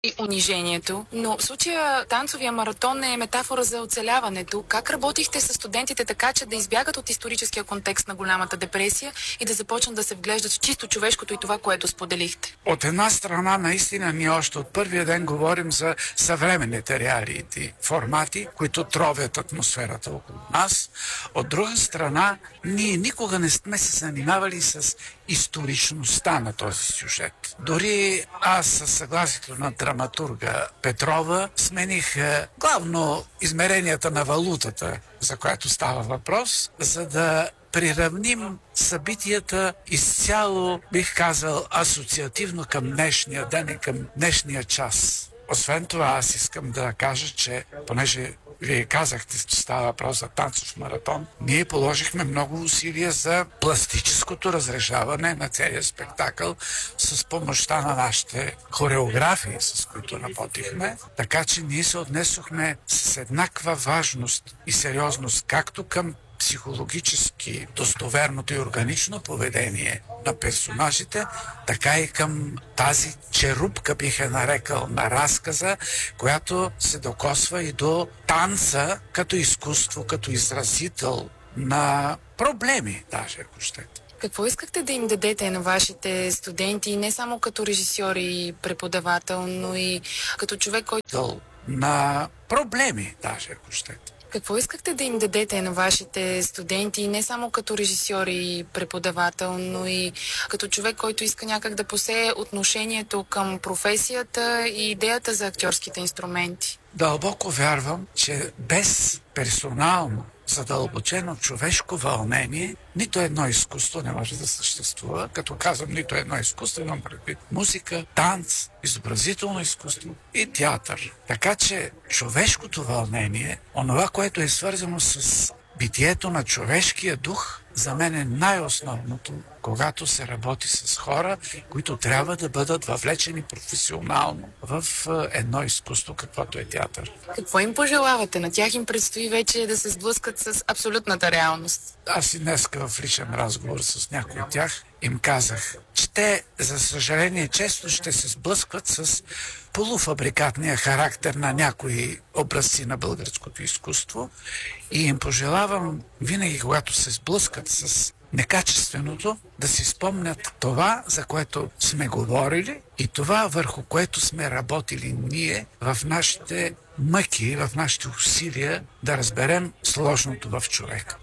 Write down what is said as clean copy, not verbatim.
и унижението, но в случая танцовия маратон е метафора за оцеляването. Как работихте с студентите така, че да избягат от историческия контекст на голямата депресия и да започнат да се вглеждат в чисто човешкото и това, което споделихте? От една страна, наистина, ние още от първия ден говорим за съвременните реалити формати, които тровят атмосферата около нас. От друга страна, ние никога не сме се занимавали с историчността на този сюжет. Дори аз със съгласието на драматурга Петрова смених главно измеренията на валутата, за която става въпрос, за да приравним събитията изцяло, бих казал, асоциативно към днешния ден и към днешния час. Освен това, аз искам да кажа, че понеже вие казахте, че става въпрос за танцов маратон, ние положихме много усилия за пластическото разрешаване на целия спектакъл с помощта на нашите хореографии, с които работихме. Така че ние се отнесохме с еднаква важност и сериозност както към психологически достоверното и органично поведение на персонажите, така и към тази черупка, бих е нарекал, на разказа, която се докосва и до танца като изкуство, като изразител на проблеми, даже ако щете. Какво искахте да им дадете на вашите студенти, не само като режисьор и преподавател, но и като човек, който... На проблеми, даже ако щете. Какво искахте да им дадете на вашите студенти, не само като режисьор и преподавател, но и като човек, който иска някак да посее отношението към професията и идеята за актьорските инструменти? Дълбоко вярвам, че без персонално задълбочено човешко вълнение нито едно изкуство не може да съществува. Като казвам нито едно изкуство, имам предвид музика, танц, изобразително изкуство и театър. Така че човешкото вълнение, онова, което е свързано с битието на човешкия дух, за мен е най-основното, когато се работи с хора, които трябва да бъдат въвлечени професионално в едно изкуство, каквото е театър. Какво им пожелавате? На тях им предстои вече да се сблъскат с абсолютната реалност. Аз и днеска в личен разговор с някой от тях им казах, че те, за съжаление, често ще се сблъскват с полуфабрикатния характер на някои образци на българското изкуство и им пожелавам винаги, когато се сблъскат с некачественото, да си спомнят това, за което сме говорили и това, върху което сме работили ние в нашите мъки, в нашите усилия да разберем сложното в човека.